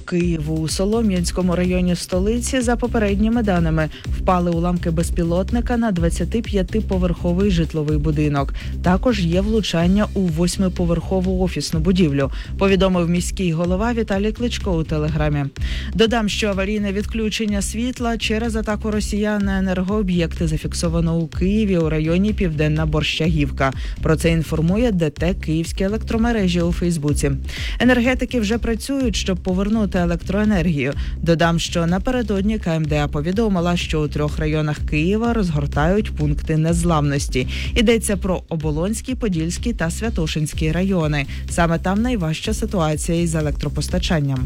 Києву. У Солом'янському районі столиці, за попередніми даними, впали уламки безпілотника на 25-поверховий житловий будинок. Також є влучання у 8-поверхову офісну будівлю, повідомив міський голова Віталій Кличко у Телеграмі. Додам, що аварійне відключення світла через атаку росіян на енергооб'єкти зафіксовано у Києві у районі Південна Борщагівка. Про це інформує ДТ «Київські електромережі» у Фейсбуці. Енергетики вже працюють, щоб повернути електроенергію. Додам, що напередодні КМДА повідомила, що у 3 районах Києва розгортають пункти незламності. Йдеться про Оболонський, Подільський та Святошинський райони. Саме там найважча ситуація із електропостачанням.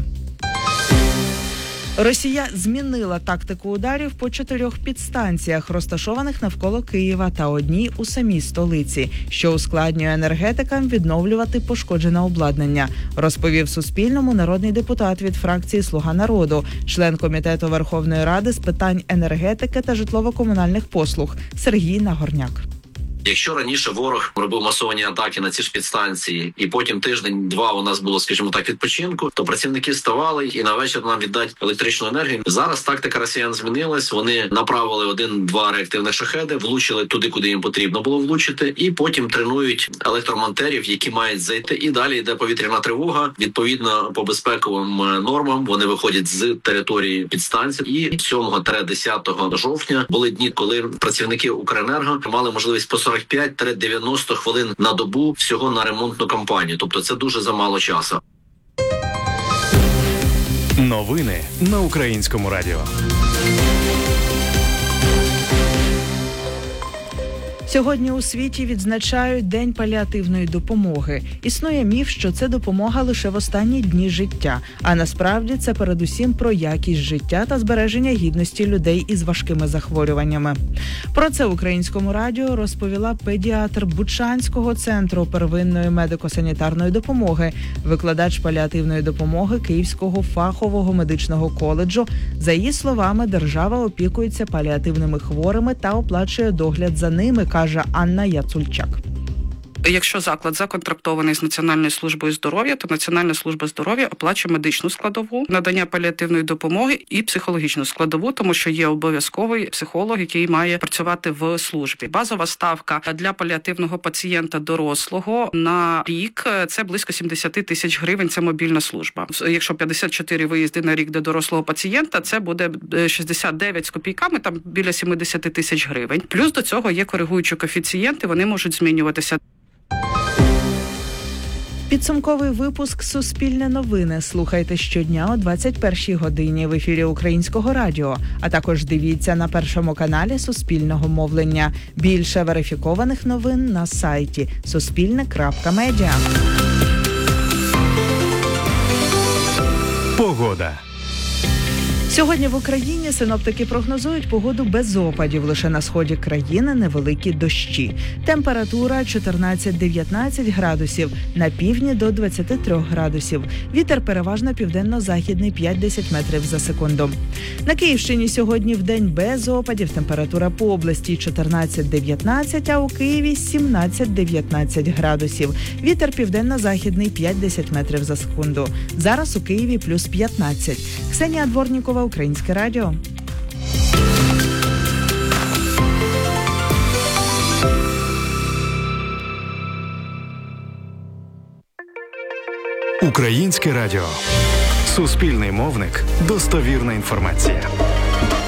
Росія змінила тактику ударів по 4 підстанціях, розташованих навколо Києва, та одній у самій столиці, що ускладнює енергетикам відновлювати пошкоджене обладнання, розповів Суспільному народний депутат від фракції «Слуга народу», член Комітету Верховної Ради з питань енергетики та житлово-комунальних послуг Сергій Нагорняк. Якщо раніше ворог робив масовані атаки на ці ж підстанції, і потім тиждень-два у нас було, скажімо так, відпочинку, то працівники вставали і на вечір нам віддать електричну енергію. Зараз тактика росіян змінилась. Вони направили 1-2 реактивних шахеди, влучили туди, куди їм потрібно було влучити, і потім тренують електромонтерів, які мають зайти. І далі йде повітряна тривога. Відповідно, по безпековим нормам вони виходять з території підстанцій. І 7-10 жовтня були дні, коли працівники Укренерго мали можливість по 45-90 хвилин на добу всього на ремонтну кампанію. Тобто це дуже замало часу. Новини на Українському радіо. Сьогодні у світі відзначають День паліативної допомоги. Існує міф, що це допомога лише в останні дні життя, а насправді це передусім про якість життя та збереження гідності людей із важкими захворюваннями. Про це Українському радіо розповіла педіатр Бучанського центру первинної медико-санітарної допомоги, викладач паліативної допомоги Київського фахового медичного коледжу. За її словами, держава опікується паліативними хворими та оплачує догляд за ними, каже Анна Яцульчак. Якщо заклад законтрактований з Національною службою здоров'я, то Національна служба здоров'я оплачує медичну складову, надання паліативної допомоги і психологічну складову, тому що є обов'язковий психолог, який має працювати в службі. Базова ставка для паліативного пацієнта дорослого на рік – це близько 70 тисяч гривень, це мобільна служба. Якщо 54 виїзди на рік до дорослого пацієнта, це буде 69 з копійками, там біля 70 тисяч гривень. Плюс до цього є коригуючі коефіцієнти, вони можуть змінюватися. Підсумковий випуск «Суспільне новини» слухайте щодня о 21-й годині в ефірі Українського радіо, а також дивіться на Першому каналі Суспільного мовлення. Більше верифікованих новин на сайті suspilne.media. Погода. Сьогодні в Україні синоптики прогнозують погоду без опадів. Лише на сході країни невеликі дощі. Температура 14-19 градусів, на півдні до 23 градусів. Вітер переважно південно-західний 5-10 метрів за секунду. На Київщині сьогодні вдень без опадів. Температура по області 14-19, а у Києві 17-19 градусів. Вітер південно-західний 5-10 метрів за секунду. Зараз у Києві плюс 15. Ксенія Дворнікова, Українське радіо. Українське радіо. Суспільний мовник. Достовірна інформація.